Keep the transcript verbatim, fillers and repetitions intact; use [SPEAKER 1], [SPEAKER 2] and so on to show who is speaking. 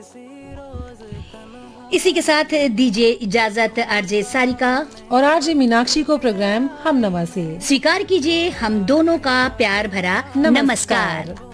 [SPEAKER 1] इसी के साथ दीजिए इजाजत आरजे सारिका
[SPEAKER 2] और आरजे मीनाक्षी को प्रोग्राम हम नवा से
[SPEAKER 1] स्वीकार कीजिए हम दोनों का प्यार भरा नमस्कार, नमस्कार।